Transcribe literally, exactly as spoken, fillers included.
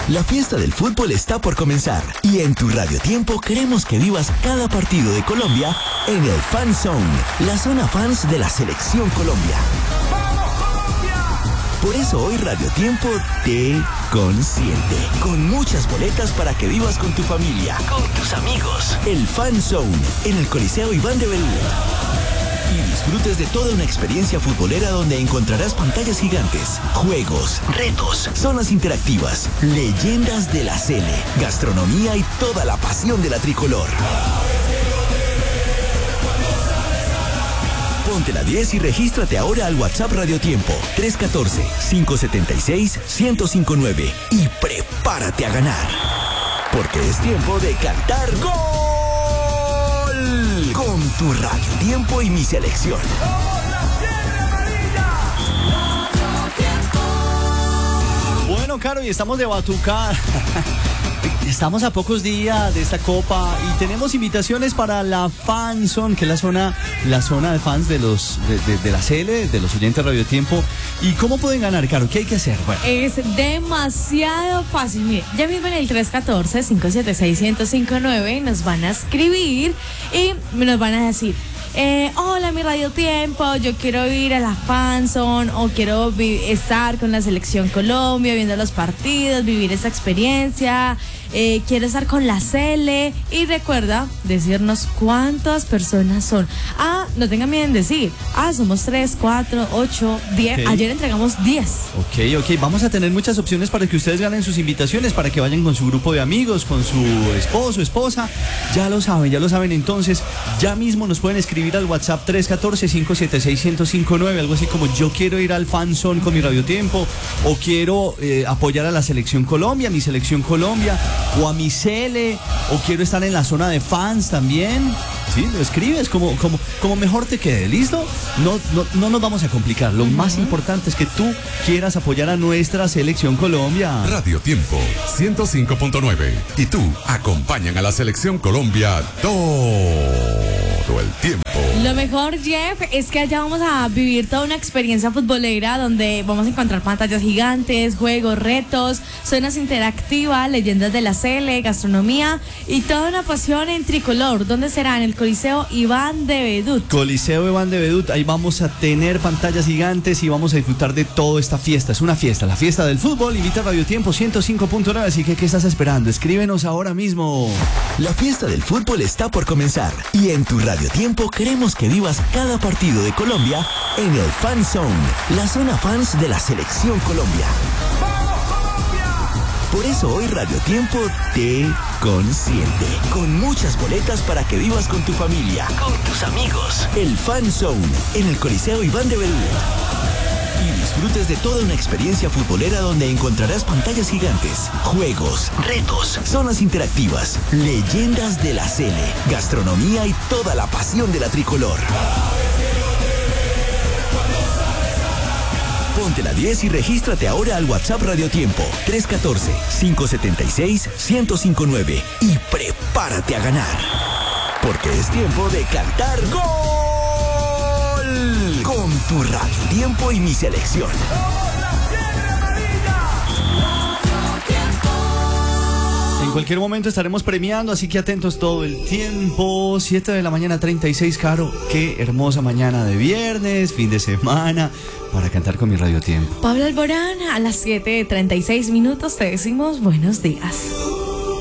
La fiesta del fútbol está por comenzar y en tu Radio Tiempo queremos que vivas cada partido de Colombia en el Fan Zone, la zona fans de la Selección Colombia. Por eso hoy Radio Tiempo te consiente con muchas boletas para que vivas con tu familia, con tus amigos. El Fan Zone en el Coliseo Iván de Belú. Y disfrutes de toda una experiencia futbolera donde encontrarás pantallas gigantes, juegos, retos, zonas interactivas, leyendas de la Sele, gastronomía y toda la pasión de la tricolor. Ponte la diez y regístrate ahora al WhatsApp Radio Tiempo tres uno cuatro, cinco siete seis, uno cero cinco nueve y prepárate a ganar. Porque es tiempo de cantar ¡Gol! Con tu Radio Tiempo y mi selección. Bueno, Caro, y estamos de batucada. Estamos a pocos días de esta copa y tenemos invitaciones para la Fan Zone, que es la zona, la zona de fans de los de, de, de la Sele, de los oyentes de Radio Tiempo. ¿Y cómo pueden ganar, Caro? ¿Qué hay que hacer? Bueno. Es demasiado fácil. Mire, ya mismo en el tres uno cuatro, cinco siete seis, uno cero cinco nueve nos van a escribir y nos van a decir: Eh, hola, mi Radio Tiempo, yo quiero ir a la Fan Zone o quiero estar con la Selección Colombia, viendo los partidos, vivir esa experiencia, eh, quiero estar con la Sele. Y recuerda decirnos cuántas personas son. Ah, no tengan miedo en decir, ah, somos tres, cuatro, ocho, diez. Okay. Ayer entregamos diez. Ok, ok, vamos a tener muchas opciones para que ustedes ganen sus invitaciones, para que vayan con su grupo de amigos, con su esposo, esposa. Ya lo saben, ya lo saben. Entonces, ya mismo nos pueden escribir al WhatsApp tres uno cuatro, cinco siete seis, uno cero cinco nueve, algo así como: yo quiero ir al Fan Zone con mi Radio Tiempo, o quiero eh, apoyar a la Selección Colombia, mi Selección Colombia, o a mi Sele, o quiero estar en la zona de fans también. Sí, lo escribes como, como, como mejor te quede, ¿listo? No, no, no nos vamos a complicar. Lo uh-huh. más importante es que tú quieras apoyar a nuestra Selección Colombia. Radio Tiempo ciento cinco punto nueve y tú acompañan a la Selección Colombia todo el tiempo. Lo mejor, Jeff, es que allá vamos a vivir toda una experiencia futbolera donde vamos a encontrar pantallas gigantes, juegos, retos, zonas interactivas, leyendas de la Sele, gastronomía y toda una pasión en tricolor. ¿Dónde será? En el Coliseo Iván de Bedut. Coliseo Iván de Bedut, ahí vamos a tener pantallas gigantes y vamos a disfrutar de toda esta fiesta. Es una fiesta, la fiesta del fútbol. Invita a Radio Tiempo ciento cinco punto nueve, así que ¿qué estás esperando? Escríbenos ahora mismo. La fiesta del fútbol está por comenzar y en tu Radio Tiempo queremos que vivas cada partido de Colombia en el Fan Zone, la zona fans de la Selección Colombia. Por eso hoy Radio Tiempo te consiente con muchas boletas para que vivas con tu familia, con tus amigos. El Fan Zone en el Coliseo Iván de Belú. Y disfrutes de toda una experiencia futbolera donde encontrarás pantallas gigantes, juegos, retos, zonas interactivas, leyendas de la Sele, gastronomía y toda la pasión de la tricolor. Ponte la diez y regístrate ahora al WhatsApp Radio Tiempo tres uno cuatro, cinco siete seis, uno cero cinco nueve y prepárate a ganar. Porque es tiempo de cantar ¡Gol! Con tu Radio Tiempo y mi selección. En cualquier momento estaremos premiando, así que atentos todo el tiempo. siete de la mañana, treinta y seis, Caro. Qué hermosa mañana de viernes, fin de semana, para cantar con mi Radio Tiempo. Pablo Alborán, a las siete treinta y seis minutos te decimos buenos días.